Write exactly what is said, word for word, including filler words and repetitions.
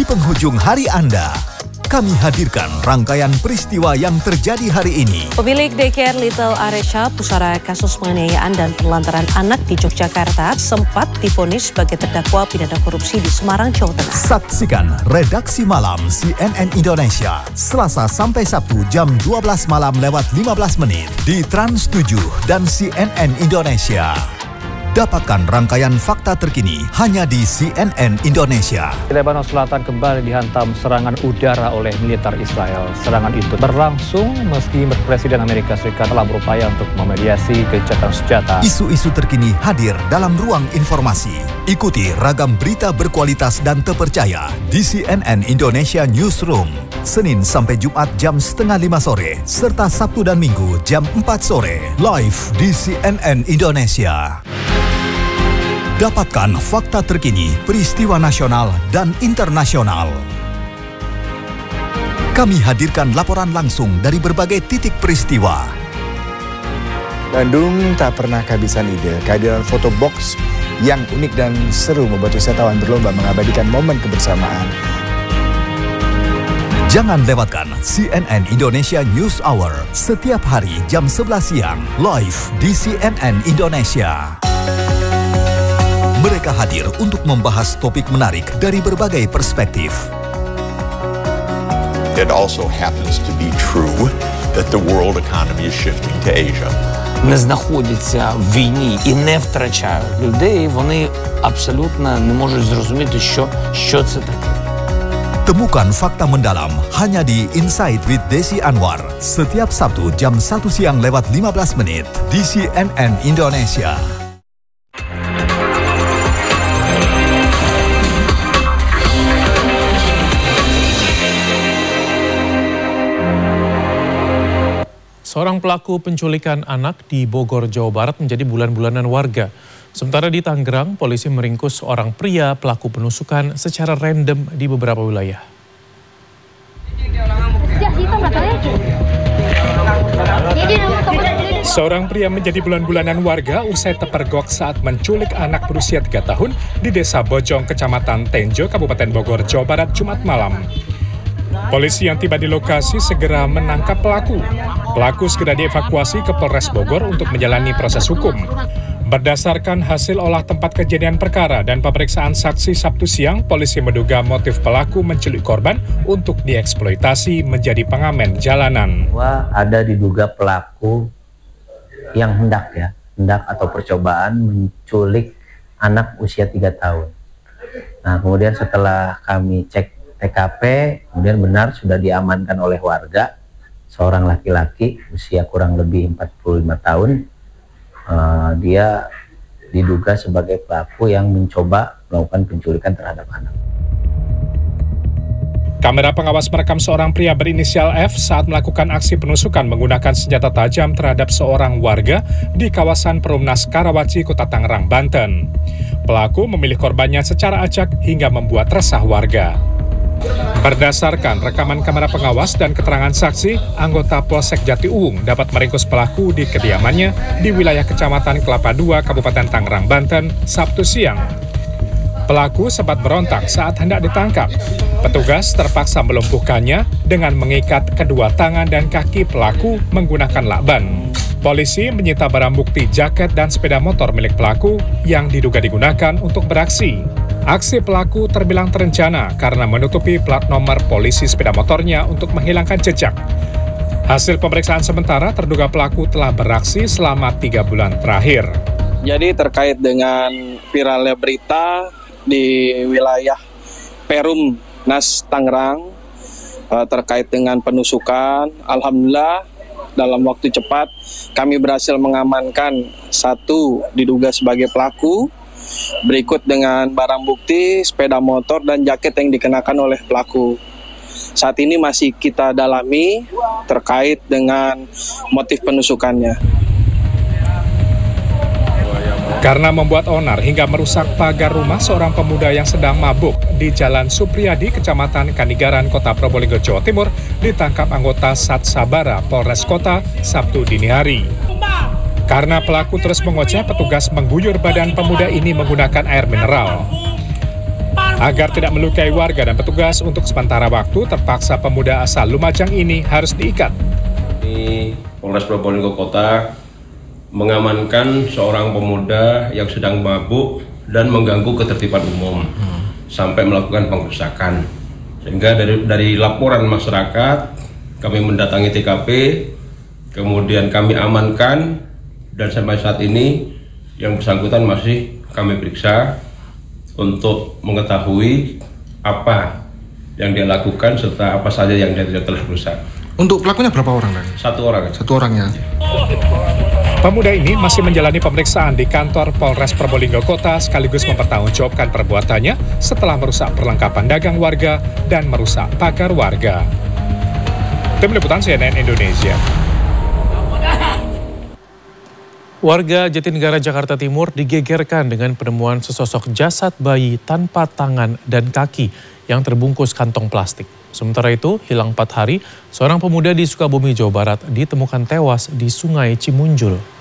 penghujung hari Anda, kami hadirkan rangkaian peristiwa yang terjadi hari ini. Pemilik daycare Little Aresha, pusara kasus penganiayaan dan penelantaran anak di Yogyakarta, sempat divonis sebagai terdakwa pidana korupsi di Semarang, Jawa Tengah. Saksikan Redaksi Malam C N N Indonesia, Selasa sampai Sabtu jam dua belas malam lewat lima belas menit di Trans tujuh dan C N N Indonesia. Dapatkan rangkaian fakta terkini hanya di C N N Indonesia. Lebanon Selatan kembali dihantam serangan udara oleh militer Israel. Serangan itu berlangsung meski Presiden Amerika Serikat telah berupaya untuk memediasi gencatan senjata. Isu-isu terkini hadir dalam ruang informasi. Ikuti ragam berita berkualitas dan terpercaya di C N N Indonesia Newsroom. Senin sampai Jumat jam setengah lima sore, serta Sabtu dan Minggu jam empat sore, live di C N N Indonesia. Dapatkan fakta terkini, peristiwa nasional dan internasional. Kami hadirkan laporan langsung dari berbagai titik peristiwa. Bandung tak pernah kehabisan ide. Kehadiran foto box yang unik dan seru membuat wisatawan berlomba mengabadikan momen kebersamaan. Jangan lewatkan C N N Indonesia News Hour setiap hari jam sebelas siang, live di C N N Indonesia. Mereka hadir untuk membahas topik menarik dari berbagai perspektif. It also happens to be true that the world economy is shifting to Asia. Не знаходяться в війні і не втрачають людей, вони абсолютно не можуть зрозуміти, що, що це таке. Temukan fakta mendalam hanya di Insight with Desi Anwar setiap Sabtu jam satu siang lewat lima belas menit di C N N Indonesia. Seorang pelaku penculikan anak di Bogor, Jawa Barat menjadi bulan-bulanan warga. Sementara di Tangerang, polisi meringkus seorang pria pelaku penusukan secara random di beberapa wilayah. Seorang pria menjadi bulan-bulanan warga usai terpergok saat menculik anak berusia tiga tahun di Desa Bojong, Kecamatan Tenjo, Kabupaten Bogor, Jawa Barat, Jumat malam. Polisi yang tiba di lokasi segera menangkap pelaku. Pelaku segera dievakuasi ke Polres Bogor untuk menjalani proses hukum. Berdasarkan hasil olah tempat kejadian perkara dan pemeriksaan saksi Sabtu siang, polisi menduga motif pelaku menculik korban untuk dieksploitasi menjadi pengamen jalanan. Wah, ada diduga pelaku yang hendak ya, hendak atau percobaan menculik anak usia tiga tahun. Nah, kemudian setelah kami cek T K P, kemudian benar sudah diamankan oleh warga seorang laki-laki usia kurang lebih empat puluh lima tahun. Uh, dia diduga sebagai pelaku yang mencoba melakukan penculikan terhadap anak. Kamera pengawas merekam seorang pria berinisial F saat melakukan aksi penusukan menggunakan senjata tajam terhadap seorang warga di kawasan Perumnas Karawaci, Kota Tangerang, Banten. Pelaku memilih korbannya secara acak hingga membuat resah warga. Berdasarkan rekaman kamera pengawas dan keterangan saksi, anggota Polsek Jatiuwung dapat meringkus pelaku di kediamannya di wilayah Kecamatan Kelapa dua, Kabupaten Tangerang, Banten, Sabtu siang. Pelaku sempat berontak saat hendak ditangkap. Petugas terpaksa melumpuhkannya dengan mengikat kedua tangan dan kaki pelaku menggunakan lakban. Polisi menyita barang bukti jaket dan sepeda motor milik pelaku yang diduga digunakan untuk beraksi. Aksi pelaku terbilang terencana karena menutupi plat nomor polisi sepeda motornya untuk menghilangkan jejak. Hasil pemeriksaan sementara terduga pelaku telah beraksi selama tiga bulan terakhir. Jadi terkait dengan viralnya berita di wilayah Perumnas Tangerang terkait dengan penusukan, alhamdulillah dalam waktu cepat kami berhasil mengamankan satu diduga sebagai pelaku. Berikut dengan barang bukti, sepeda motor, dan jaket yang dikenakan oleh pelaku. Saat ini masih kita dalami terkait dengan motif penusukannya. Karena membuat onar hingga merusak pagar rumah seorang pemuda yang sedang mabuk di Jalan Supriyadi, Kecamatan Kanigaran, Kota Probolinggo, Jawa Timur, ditangkap anggota Satsabara Polres Kota Sabtu dini hari. Karena pelaku terus mengoceh, petugas mengguyur badan pemuda ini menggunakan air mineral. Agar tidak melukai warga dan petugas, untuk sementara waktu terpaksa pemuda asal Lumajang ini harus diikat. Ini Polres Probolinggo Kota mengamankan seorang pemuda yang sedang mabuk dan mengganggu ketertiban umum hmm. sampai melakukan pengrusakan. Sehingga dari, dari laporan masyarakat kami mendatangi T K P, kemudian kami amankan, dan sampai saat ini yang bersangkutan masih kami periksa untuk mengetahui apa yang dia lakukan serta apa saja yang dia telah berusaha. Untuk pelakunya berapa orang? Dan? Satu orang. Satu orang ya. Pemuda ini masih menjalani pemeriksaan di kantor Polres Probolinggo Kota sekaligus mempertanggungjawabkan perbuatannya setelah merusak perlengkapan dagang warga dan merusak pagar warga. Tim Liputan C N N Indonesia. Warga Jatinegara, Jakarta Timur digegerkan dengan penemuan sesosok jasad bayi tanpa tangan dan kaki yang terbungkus kantong plastik. Sementara itu, hilang empat hari, seorang pemuda di Sukabumi, Jawa Barat ditemukan tewas di Sungai Cimunjul.